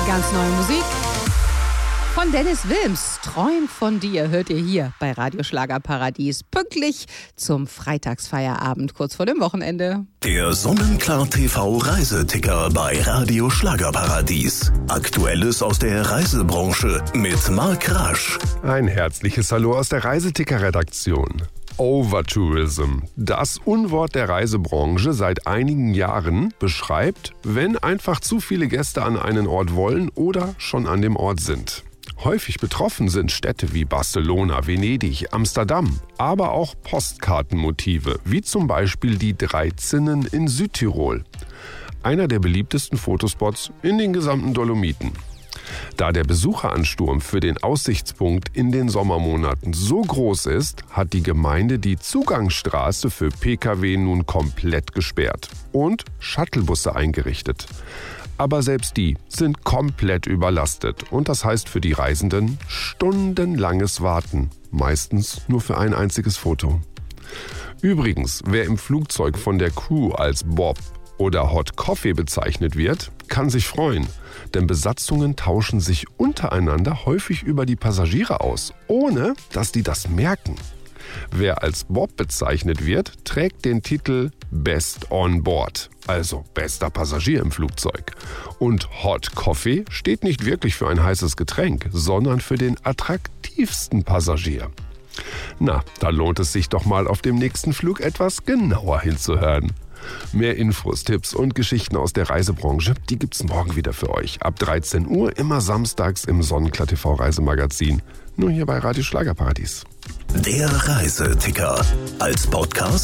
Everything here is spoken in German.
Ganz neue Musik von Dennis Wilms. Träum von dir hört ihr hier bei Radio Schlagerparadies. Pünktlich zum Freitagsfeierabend, kurz vor dem Wochenende. Der Sonnenklar TV Reiseticker bei Radio Schlagerparadies. Aktuelles aus der Reisebranche mit Marc Rasch. Ein herzliches Hallo aus der Reiseticker-Redaktion. Overtourism, das Unwort der Reisebranche seit einigen Jahren, beschreibt, wenn einfach zu viele Gäste an einen Ort wollen oder schon an dem Ort sind. Häufig betroffen sind Städte wie Barcelona, Venedig, Amsterdam, aber auch Postkartenmotive, wie zum Beispiel die 3 Zinnen in Südtirol. Einer der beliebtesten Fotospots in den gesamten Dolomiten. Da der Besucheransturm für den Aussichtspunkt in den Sommermonaten so groß ist, hat die Gemeinde die Zugangsstraße für Pkw nun komplett gesperrt und Shuttlebusse eingerichtet. Aber selbst die sind komplett überlastet und das heißt für die Reisenden stundenlanges Warten, meistens nur für ein einziges Foto. Übrigens, wer im Flugzeug von der Crew als Bob oder Hot Coffee bezeichnet wird, kann sich freuen, denn Besatzungen tauschen sich untereinander häufig über die Passagiere aus, ohne dass die das merken. Wer als Bob bezeichnet wird, trägt den Titel Best on Board, also bester Passagier im Flugzeug. Und Hot Coffee steht nicht wirklich für ein heißes Getränk, sondern für den attraktivsten Passagier. Na, da lohnt es sich doch mal auf dem nächsten Flug etwas genauer hinzuhören. Mehr Infos, Tipps und Geschichten aus der Reisebranche, die gibt's morgen wieder für euch. Ab 13 Uhr, immer samstags im Sonnenklar TV Reisemagazin. Nur hier bei Radio Schlagerparadies. Der Reiseticker als Podcast